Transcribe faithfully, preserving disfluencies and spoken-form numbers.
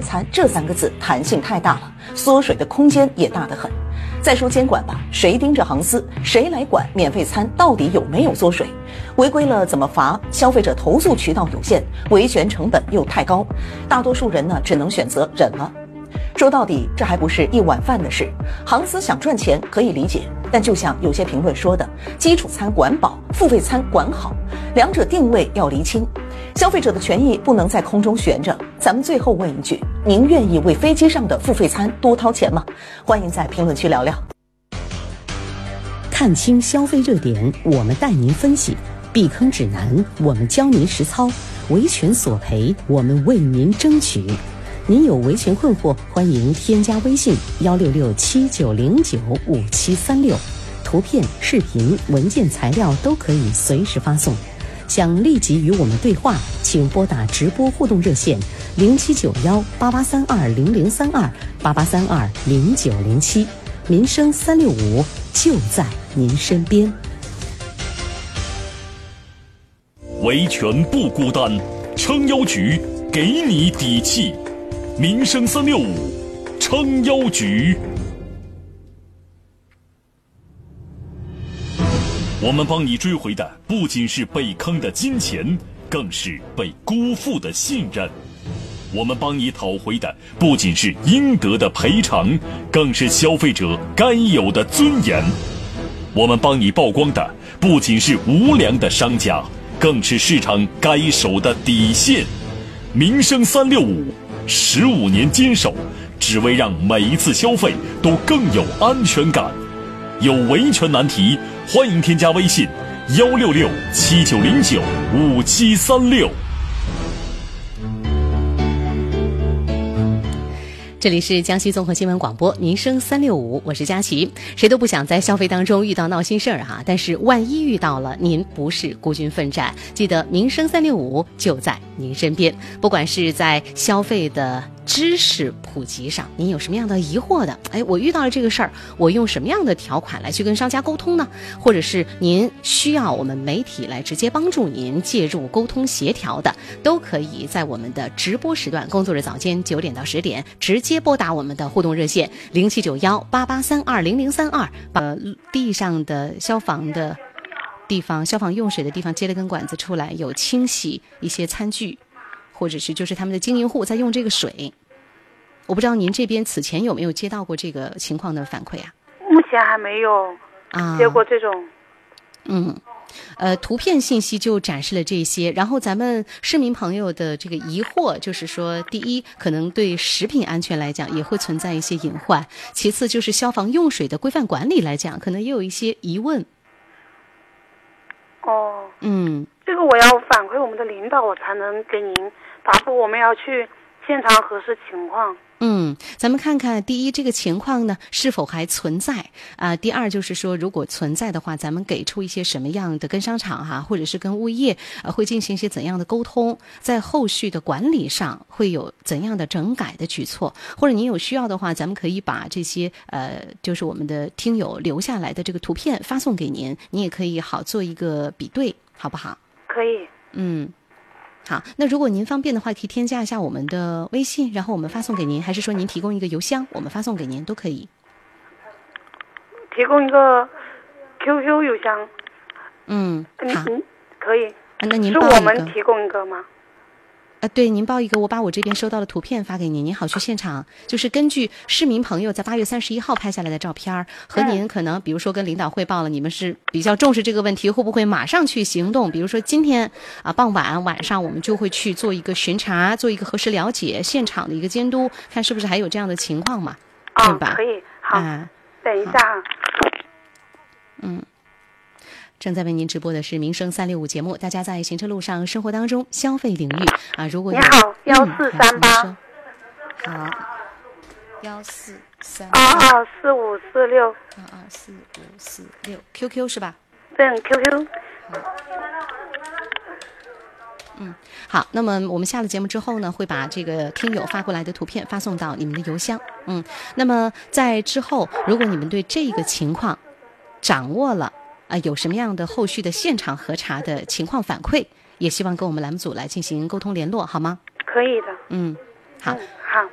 餐这三个字弹性太大了，缩水的空间也大得很。再说监管吧，谁盯着航司，谁来管免费餐到底有没有缩水？违规了怎么罚？消费者投诉渠道有限，维权成本又太高，大多数人呢只能选择忍了。说到底，这还不是一碗饭的事。航司想赚钱可以理解，但就像有些评论说的，基础餐管饱，付费餐管好，两者定位要厘清。消费者的权益不能在空中悬着。咱们最后问一句，您愿意为飞机上的付费餐多掏钱吗？欢迎在评论区聊聊。 看清消费热点，我们带您分析；避坑指南，我们教您实操；维权索赔，我们为您争取。您有维权困惑，欢迎添加微信幺六六七九零九五七三六，图片、视频、文件材料都可以随时发送。想立即与我们对话，请拨打直播互动热线零七九幺八八三二零零三二八八三二零九零七，民生三六五就在您身边。 维权不孤单，撑腰局给你底气。民生三六五，撑腰局。我们帮你追回的不仅是被坑的金钱，更是被辜负的信任。我们帮你讨回的不仅是应得的赔偿，更是消费者该有的尊严。我们帮你曝光的不仅是无良的商家，更是市场该守的底线。民生三六五，十五年坚守，只为让每一次消费都更有安全感。有维权难题，欢迎添加微信幺六六七九零九五七三六。 这里是江西综合新闻广播民生三六五，我是佳琪。谁都不想在消费当中遇到闹心事儿哈，但是万一遇到了，您不是孤军奋战，记得民生三六五就在您身边。不管是在消费的知识普及上，您有什么样的疑惑的？哎，我遇到了这个事儿，我用什么样的条款来去跟商家沟通呢？或者是您需要我们媒体来直接帮助您介入沟通协调的，都可以在我们的直播时段，工作日早间九点到十点，直接拨打我们的互动热线零七九幺八八三二零零三二，把地上的消防的地方、消防用水的地方接了根管子出来，有清洗一些餐具，或者是就是他们的经营户在用这个水。我不知道您这边此前有没有接到过这个情况的反馈啊？ 目前还没有接过这种。啊、 嗯，呃，图片信息就展示了这些，然后咱们市民朋友的这个疑惑就是说，第一，可能对食品安全来讲也会存在一些隐患；其次就是消防用水的规范管理来讲，可能也有一些疑问。 哦， 嗯， 这个我要反馈我们的领导，我才能给您答复。我们要去现场核实情况。 嗯，咱们看看，第一，这个情况呢是否还存在啊、呃？第二，就是说，如果存在的话，咱们给出一些什么样的跟商场哈、啊，或者是跟物业呃，会进行一些怎样的沟通，在后续的管理上会有怎样的整改的举措，或者您有需要的话，咱们可以把这些呃，就是我们的听友留下来的这个图片发送给您，您也可以好做一个比对，好不好？ 可以。 嗯。好，那如果您方便的话，可以添加一下我们的微信，然后我们发送给您，还是说您提供一个邮箱，我们发送给您都可以。 提供一个 Q Q 邮箱。 嗯，好， 嗯，可以。 啊、那您报一个。 是我们提供一个吗？ 呃，对，您报一个，我把我这边收到的图片发给您，您好去现场，就是根据市民朋友在八月三十一号拍下来的照片和您可能比如说跟领导汇报了，你们是比较重视这个问题，会不会马上去行动？比如说今天啊傍晚晚上我们就会去做一个巡查，做一个核实了解，现场的一个监督，看是不是还有这样的情况嘛？ 啊、 对吧？ 可以，好， 啊、 等一下啊。 嗯。正在为您直播的是民生三六五节目，大家在行车路上、生活当中、消费领域啊，如果有你好，幺四三八， 好，幺四三二二四五四六， 二二四五四六 ，Q Q 是吧？ 对 ，Q Q。 嗯，好，那么我们下了节目之后呢，会把这个听友发过来的图片发送到你们的邮箱。嗯，那么在之后，如果你们对这个情况掌握了。啊、呃，有什么样的后续的现场核查的情况反馈，也希望跟我们栏目组来进行沟通联络，好吗？ 可以的。 嗯，好。 嗯